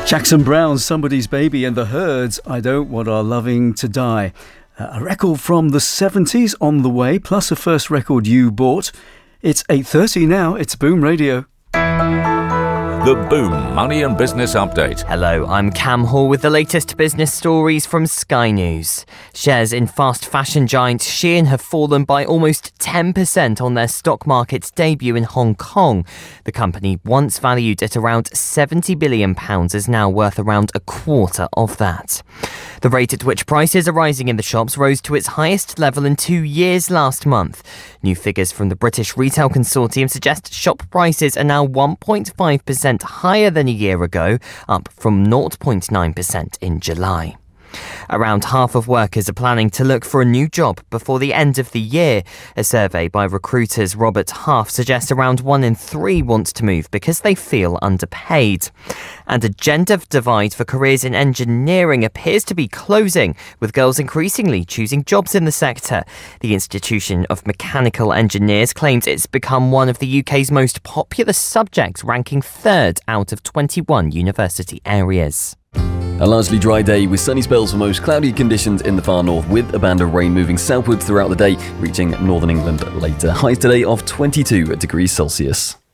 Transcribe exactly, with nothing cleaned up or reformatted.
Jackson Browne's Somebody's Baby and the Herd's I Don't Want Our Loving to Die. Uh, a record from the seventies on the way, plus a first record you bought. It's eight thirty now, it's Boom Radio. The Boom Money and Business Update. Hello, I'm Cam Hall with the latest business stories from Sky News. Shares in fast fashion giant Shein have fallen by almost ten percent on their stock market's debut in Hong Kong. The company, once valued at around seventy billion pounds, is now worth around a quarter of that. The rate at which prices are rising in the shops rose to its highest level in two years last month. New figures from the British Retail Consortium suggest shop prices are now one point five percent higher than a year ago, up from zero point nine percent in July. Around half of workers are planning to look for a new job before the end of the year. A survey by recruiters Robert Half suggests around one in three want to move because they feel underpaid. And a gender divide for careers in engineering appears to be closing, with girls increasingly choosing jobs in the sector. The Institution of Mechanical Engineers claims it's become one of the U K's most popular subjects, ranking third out of twenty-one university areas. A largely dry day with sunny spells for most, cloudy conditions in the far north with a band of rain moving southwards throughout the day, reaching northern England later. Highs today of twenty-two degrees Celsius.